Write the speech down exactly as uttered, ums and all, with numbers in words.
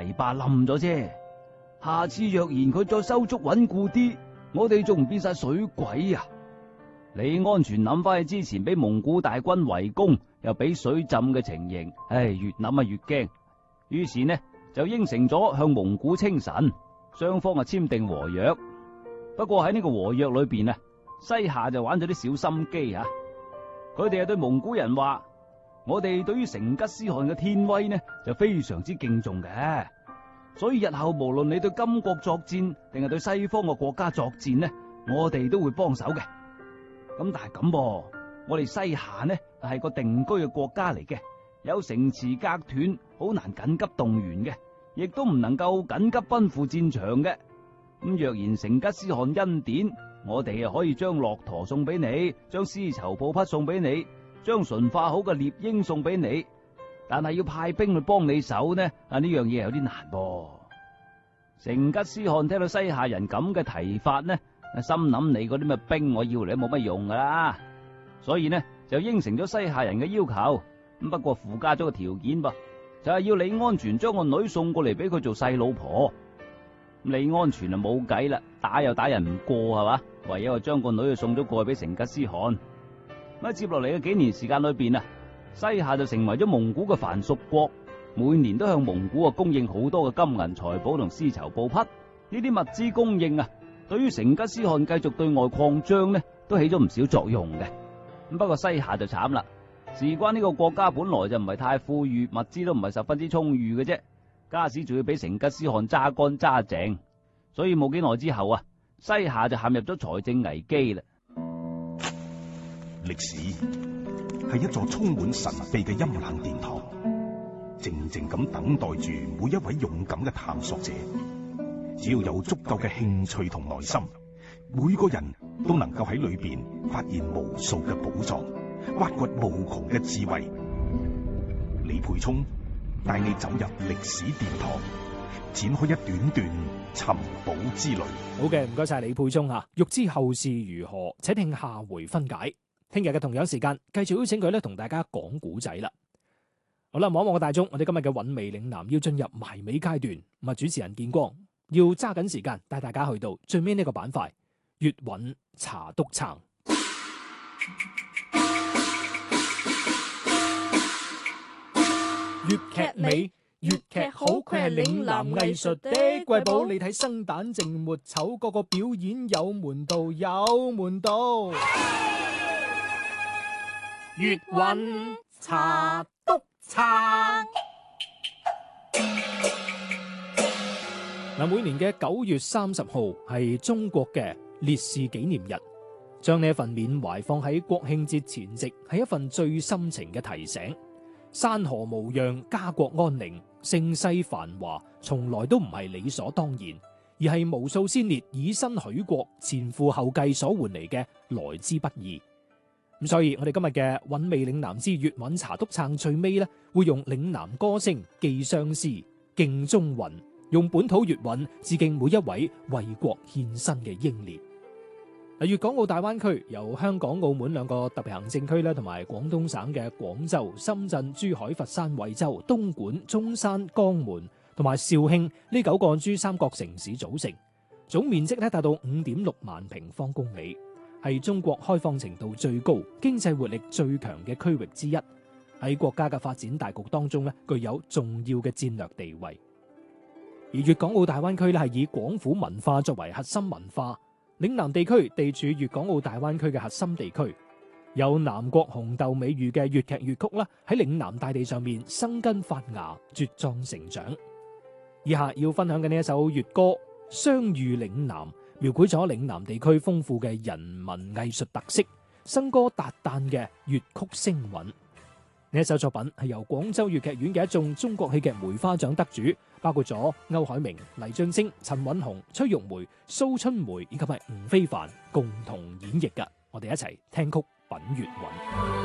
堤壩冧咗啫。下次若然佢再修築穩固啲，我哋仲唔變晒水鬼啊？李安全諗翻起之前俾蒙古大軍圍攻又俾水浸嘅情形，唉，越諗啊越驚。於是呢就應承咗向蒙古稱臣，雙方啊簽訂和約。不過喺呢個和約裏邊啊，西夏就玩咗啲小心機啊。佢哋係對蒙古人話：我哋對於成吉思汗嘅天威呢就非常之敬重嘅，所以日後無論你對金國作戰定係對西方嘅國家作戰呢，我哋都會幫手嘅。咁但係咁噃，我哋西夏呢係個定居嘅國家嚟嘅，有城池隔斷，好難緊急動員嘅，亦都唔能夠緊急奔赴戰場嘅。咁若然成吉思汗恩典，我哋啊可以將駱駝送俾你，將絲綢布匹送俾你，將馴化好嘅獵鷹送俾你，但係要派兵去幫你手呢？啊呢樣嘢有啲難噃。成吉思汗聽到西夏人咁嘅提法呢，心諗你嗰啲咩兵我要嚟都冇乜用噶啦，所以呢就應承咗西夏人嘅要求。咁不過附加咗個條件噃，就係要李安全將個女送過嚟俾佢做細老婆。李安全啊冇計啦，打又打人唔過係嘛，唯有將個女就送咗過去俾成吉思汗。咁接落嚟嘅幾年時間裏邊啊，西夏就成為咗蒙古嘅藩屬國，每年都向蒙古啊供應好多嘅金銀財寶同絲綢布匹。呢啲物資供應啊，對於成吉思汗繼續對外擴張呢，都起咗唔少作用嘅。咁不過西夏就慘啦，事關呢個國家本來就唔係太富裕，物資都唔係十分之充裕嘅啫，加時仲要俾成吉思汗揸乾揸淨，所以冇幾耐之後啊，西夏就陷入咗財政危機啦。 歷史係一座充滿神秘嘅陰冷殿堂，靜靜咁等待住每一位勇敢嘅探索者。只要有足夠嘅興趣同耐心，每個人都能夠喺裏邊發現無數嘅寶藏，挖掘無窮嘅智慧。李沛聰帶你走入歷史殿堂，展開一段段尋寶之旅。 好嘅，唔該晒李沛聰啊！欲知後事如何，且聽下回分解。聽日嘅同樣時間，繼續邀請佢咧同大家講古仔啦。好啦，望一望個大鐘，我哋今日嘅韻味嶺南要進入埋尾階段。咁啊，主持人建光要揸緊時間帶大家去到最尾呢個板塊——粵韻茶篤撐。粵劇美，粵劇好，佢係嶺南藝術的瑰寶。你睇生旦淨末丑，個個表演有門道，有門道。粵韻茶篤撐。嗱，每年嘅九月三十號係中國嘅烈士紀念日，將呢一份緬懷放喺國慶節前夕，係一份最深情嘅提醒。山河無恙，家國安寧，盛世繁華，從來都唔係理所當然，而係無數先烈以身許國，前赴後繼所換嚟嘅來之不易。咁所以，我哋今日嘅韻味嶺南之粵韻茶篤撐最尾咧，會用嶺南歌聲寄相思，敬中魂，用本土粵韻致敬每一位為國獻身嘅英烈。粵港澳大灣區由香港、澳門兩個特別行政區咧，同埋廣東省嘅廣州、深圳、珠海、佛山、惠州、東莞、中山、江門同埋肇慶呢九個珠三角城市組成，總面積咧達到五點六萬平方公里，係中國開放程度最高、經濟活力最強嘅區域之一，喺國家嘅發展大局當中咧，具有重要嘅戰略地位。而粵港澳大灣區咧係以廣府文化作為核心文化。嶺南地區地處粵港澳大灣區嘅核心地區，有南國紅豆美譽嘅粵劇粵曲啦，喺嶺南大地上面生根發芽、茁壯成長。以下要分享嘅呢一首粵歌《相遇嶺南》，描繪咗嶺南地區豐富嘅人文藝術特色，笙歌達旦嘅粵曲聲韻。呢一首作品係由廣州粵劇院嘅一眾中國戲劇梅花獎得主，包括咗歐海明、黎俊升、陳韻紅、崔玉梅、蘇春梅以及係吳非凡共同演繹嘅。我哋一齊聽曲品粵韻。